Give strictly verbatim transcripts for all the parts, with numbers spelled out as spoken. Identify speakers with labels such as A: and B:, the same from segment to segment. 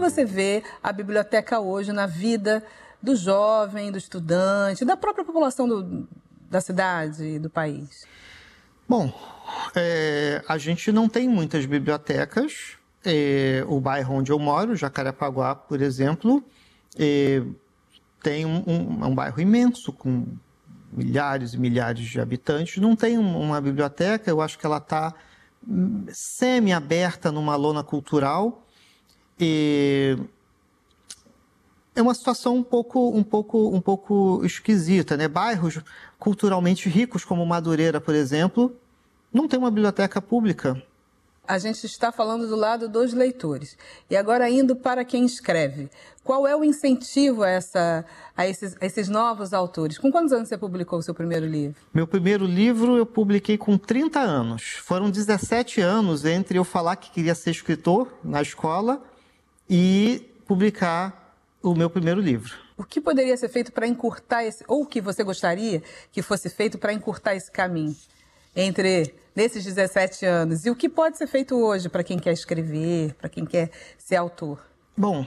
A: você vê a biblioteca hoje na vida do jovem, do estudante, da própria população do, da cidade e do país?
B: Bom, é, a gente não tem muitas bibliotecas. É, o bairro onde eu moro, Jacarepaguá, por exemplo, é, tem um, um, um bairro imenso, com milhares e milhares de habitantes. Não tem uma biblioteca, eu acho que ela está semi-aberta numa lona cultural. E é uma situação um pouco, um pouco, um pouco esquisita, né? Bairros culturalmente ricos, como Madureira, por exemplo, não tem uma biblioteca pública.
A: A gente está falando do lado dos leitores. E agora indo para quem escreve. Qual é o incentivo a, essa, a, esses, a esses novos autores? Com quantos anos você publicou o seu primeiro livro?
B: Meu primeiro livro eu publiquei com trinta anos. Foram dezessete anos entre eu falar que queria ser escritor na escola e publicar o meu primeiro livro.
A: O que poderia ser feito para encurtar esse... Ou o que você gostaria que fosse feito para encurtar esse caminho entre... nesses dezessete anos? E o que pode ser feito hoje para quem quer escrever, para quem quer ser autor?
B: Bom,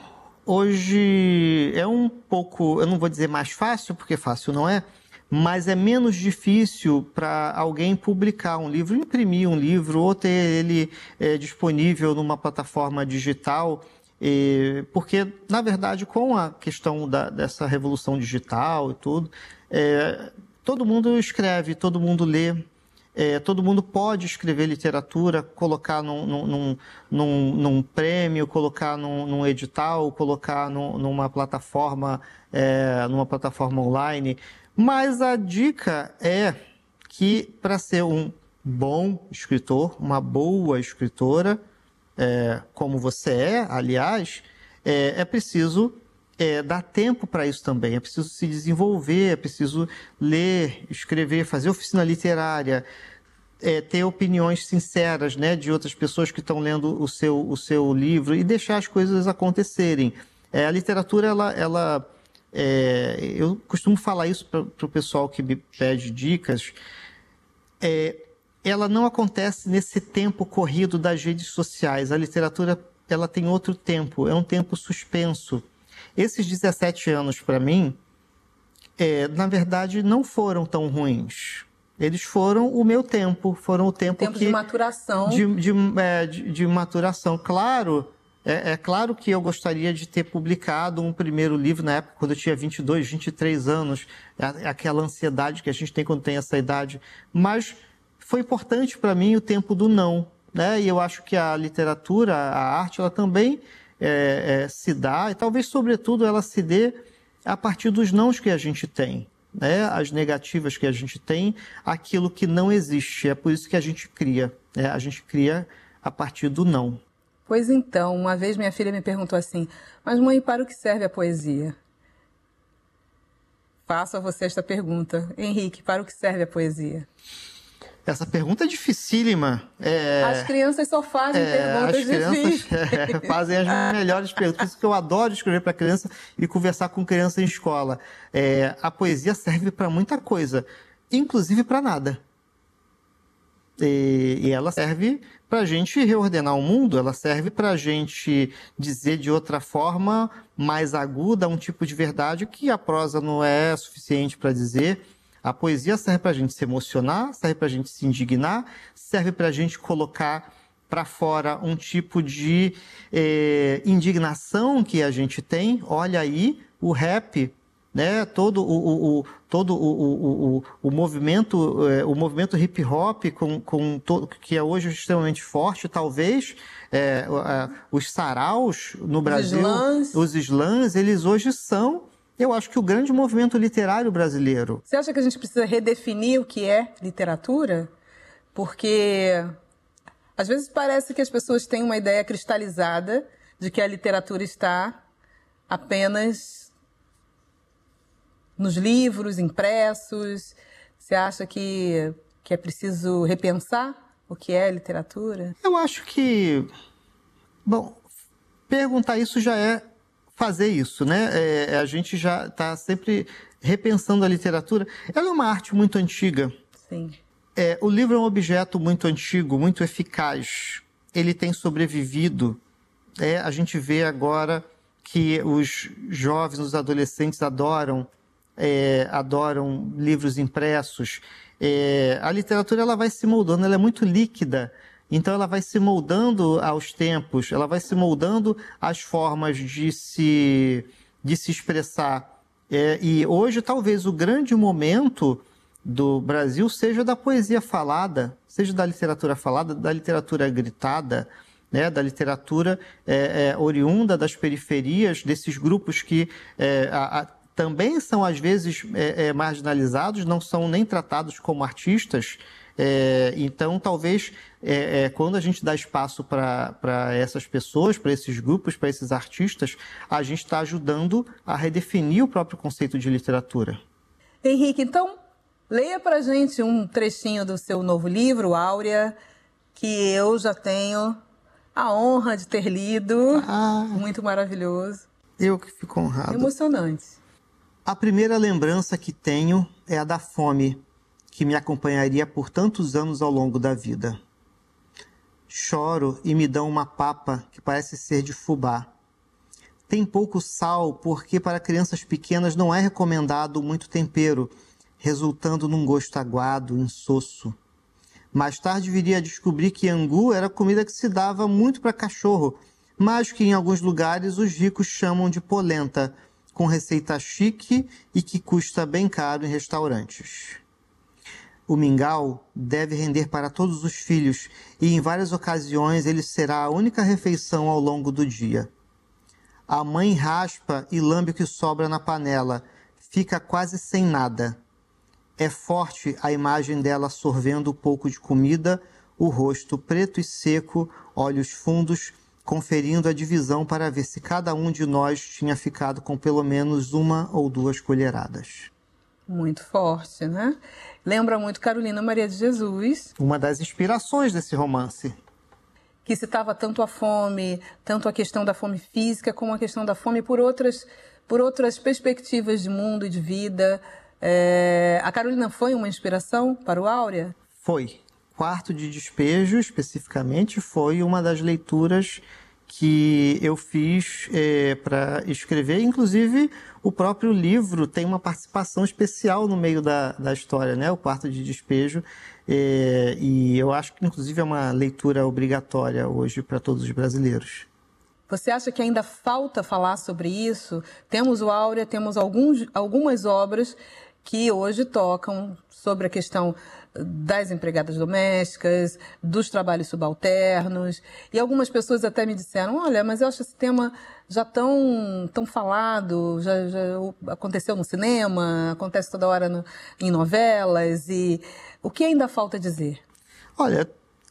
B: hoje é um pouco, eu não vou dizer mais fácil, porque fácil não é, mas é menos difícil para alguém publicar um livro, imprimir um livro ou ter ele é, disponível numa plataforma digital, é, porque, na verdade, com a questão da, dessa revolução digital e tudo, é, todo mundo escreve, todo mundo lê. É, todo mundo pode escrever literatura, colocar num, num, num, num prêmio, colocar num, num edital, colocar num, numa plataforma, é, numa plataforma online. Mas a dica é que, para ser um bom escritor, uma boa escritora, é, como você é, aliás, é, é preciso é, dar tempo para isso também. É preciso se desenvolver, é preciso ler, escrever, fazer oficina literária, é, ter opiniões sinceras, né, de outras pessoas que estão lendo o seu, o seu livro e deixar as coisas acontecerem. É, a literatura, ela, ela é, eu costumo falar isso para o pessoal que me pede dicas, é, ela não acontece nesse tempo corrido das redes sociais. A literatura, ela tem outro tempo, é um tempo suspenso. Esses dezessete anos, para mim, é, na verdade, não foram tão ruins. Eles foram o meu tempo, foram o tempo,
A: tempo
B: que,
A: de maturação.
B: De, de, é, de, de maturação. Claro, é, é claro que eu gostaria de ter publicado um primeiro livro na época, quando eu tinha vinte e dois, vinte e três anos, aquela ansiedade que a gente tem quando tem essa idade. Mas foi importante para mim o tempo do não, né? E eu acho que a literatura, a arte, ela também é, é, se dá, e talvez, sobretudo, ela se dê a partir dos nãos que a gente tem, né? As negativas que a gente tem, aquilo que não existe. É por isso que a gente cria, né? A gente cria a partir do não.
A: Pois então, uma vez minha filha me perguntou assim: mas mãe, para o que serve a poesia? Faço a você esta pergunta. Henrique, para o que serve a poesia?
B: Essa pergunta é dificílima. É...
A: As crianças só fazem
B: é,
A: perguntas
B: as crianças,
A: difíceis.
B: É, fazem as melhores perguntas. Por isso que eu adoro escrever para criança e conversar com criança em escola. É, a poesia serve para muita coisa, inclusive para nada. E, e ela serve para a gente reordenar o mundo, ela serve para a gente dizer de outra forma, mais aguda, um tipo de verdade que a prosa não é suficiente para dizer. A poesia serve para a gente se emocionar, serve para a gente se indignar, serve para a gente colocar para fora um tipo de eh, indignação que a gente tem. Olha aí o rap, né? Todo o, o, o, todo o, o, o, o movimento, eh, o movimento hip hop, com, com todo, que é hoje extremamente forte, talvez. Eh, os saraus no Brasil,
A: os slams.
B: os slams, eles hoje são... Eu acho que o grande movimento literário brasileiro.
A: Você acha que a gente precisa redefinir o que é literatura? Porque às vezes parece que as pessoas têm uma ideia cristalizada de que a literatura está apenas nos livros impressos. Você acha que, que é preciso repensar o que é literatura?
B: Eu acho que... Bom, perguntar isso já é fazer isso, né? É, a gente já está sempre repensando a literatura. Ela é uma arte muito antiga.
A: Sim.
B: É, o livro é um objeto muito antigo, muito eficaz. Ele tem sobrevivido É, a gente vê agora que os jovens, os adolescentes adoram, é, adoram livros impressos. É, a literatura ela vai se moldando, ela é muito líquida, então ela vai se moldando aos tempos, ela vai se moldando às formas de se, de se expressar. É, e hoje talvez o grande momento do Brasil seja da poesia falada, seja da literatura falada, da literatura gritada, né, da literatura é, é, oriunda das periferias, desses grupos que é, a, a, também são às vezes é, é, marginalizados, não são nem tratados como artistas. É, então, talvez, é, é, quando a gente dá espaço para essas pessoas, para esses grupos, para esses artistas, a gente está ajudando a redefinir o próprio conceito de literatura.
A: Henrique, então, leia para a gente um trechinho do seu novo livro, Áurea, que eu já tenho a honra de ter lido. Ah, muito maravilhoso.
B: Eu que fico honrado.
A: Emocionante.
B: A primeira lembrança que tenho é a da fome, que me acompanharia por tantos anos ao longo da vida. Choro e me dão uma papa que parece ser de fubá. Tem pouco sal porque para crianças pequenas não é recomendado muito tempero, resultando num gosto aguado, insosso. Mais tarde viria a descobrir que angu era comida que se dava muito para cachorro, mas que em alguns lugares os ricos chamam de polenta, com receita chique e que custa bem caro em restaurantes. O mingau deve render para todos os filhos e em várias ocasiões ele será a única refeição ao longo do dia. A mãe raspa e lambe o que sobra na panela, fica quase sem nada. É forte a imagem dela sorvendo um pouco de comida, o rosto preto e seco, olhos fundos, conferindo a divisão para ver se cada um de nós tinha ficado com pelo menos uma ou duas colheradas.
A: Muito forte, né? Lembra muito Carolina Maria de Jesus.
B: Uma das inspirações desse romance.
A: Que citava tanto a fome, tanto a questão da fome física, como a questão da fome por outras, por outras perspectivas de mundo e de vida. É... A Carolina foi uma inspiração para o Áurea?
B: Foi. Quarto de Despejo, especificamente, foi uma das leituras que eu fiz é, para escrever. Inclusive, o próprio livro tem uma participação especial no meio da, da história, né? O Quarto de Despejo. É, e eu acho que, inclusive, é uma leitura obrigatória hoje para todos os brasileiros.
A: Você acha que ainda falta falar sobre isso? Temos o Áurea, temos alguns, algumas obras que hoje tocam sobre a questão das empregadas domésticas, dos trabalhos subalternos, e algumas pessoas até me disseram, olha, mas eu acho esse tema já tão, tão falado, já, já aconteceu no cinema, acontece toda hora no, em novelas, e o que ainda falta dizer?
B: Olha,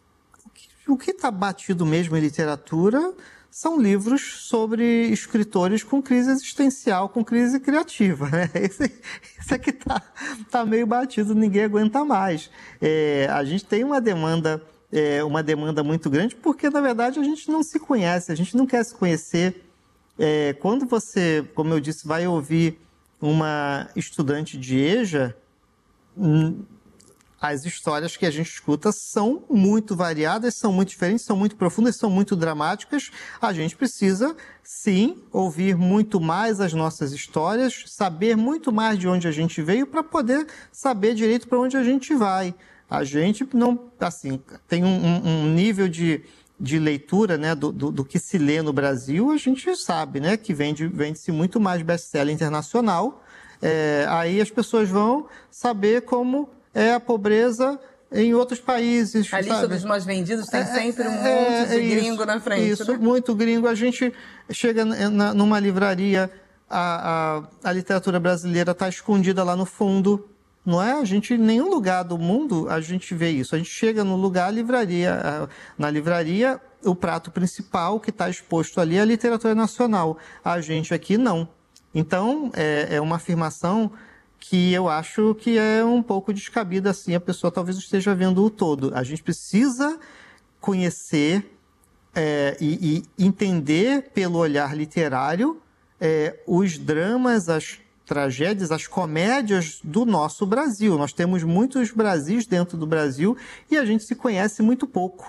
B: o que está batido mesmo em literatura são livros sobre escritores com crise existencial, com crise criativa, né? Esse, esse aqui tá, tá meio batido, ninguém aguenta mais. É, a gente tem uma demanda, é, uma demanda muito grande, porque, na verdade, a gente não se conhece, a gente não quer se conhecer. É, quando você, como eu disse, vai ouvir uma estudante de E J A, hum, as histórias que a gente escuta são muito variadas, são muito diferentes, são muito profundas, são muito dramáticas. A gente precisa, sim, ouvir muito mais as nossas histórias, saber muito mais de onde a gente veio para poder saber direito para onde a gente vai. A gente não, assim, tem um, um nível de, de leitura, né, do, do, do que se lê no Brasil, a gente sabe, né, que vende, vende-se muito mais best-seller internacional. É, aí as pessoas vão saber como é a pobreza em outros países.
A: A lista
B: sabe?
A: dos mais vendidos tem
B: é,
A: sempre um
B: é,
A: monte de
B: é
A: gringo
B: isso,
A: na frente.
B: Isso,
A: né?
B: muito gringo. A gente chega na, numa livraria, a, a, a literatura brasileira está escondida lá no fundo. Não é? A gente, em nenhum lugar do mundo, a gente vê isso. A gente chega no lugar, a livraria, na livraria, o prato principal que está exposto ali é a literatura nacional. A gente aqui não. Então, é, é uma afirmação que eu acho que é um pouco descabida, assim, a pessoa talvez esteja vendo o todo. A gente precisa conhecer é, e, e entender pelo olhar literário é, os dramas, as tragédias, as comédias do nosso Brasil. Nós temos muitos Brasis dentro do Brasil e a gente se conhece muito pouco.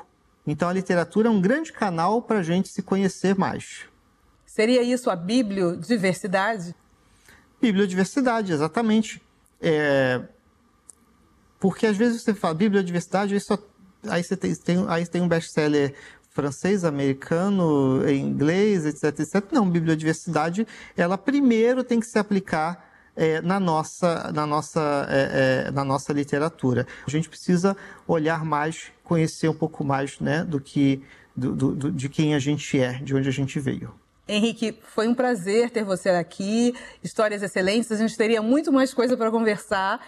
B: Então, a literatura é um grande canal para a gente se conhecer mais.
A: Seria isso a bibliodiversidade?
B: Bibliodiversidade, exatamente. É... Porque às vezes você fala bibliodiversidade, aí, só... aí você tem, tem, aí tem um best-seller francês, americano, em inglês, etc, etcétera. Não, bibliodiversidade, ela primeiro tem que se aplicar é, na, nossa, na, nossa, é, é, na nossa literatura. A gente precisa olhar mais, conhecer um pouco mais, né, do que, do, do, de quem a gente é, de onde a gente veio.
A: Henrique, foi um prazer ter você aqui, histórias excelentes, a gente teria muito mais coisa para conversar.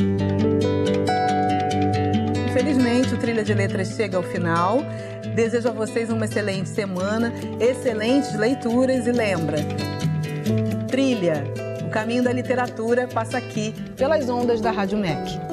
A: Infelizmente, o Trilha de Letras chega ao final. Desejo a vocês uma excelente semana, excelentes leituras e lembra, Trilha, o caminho da literatura passa aqui pelas ondas da Rádio M E C.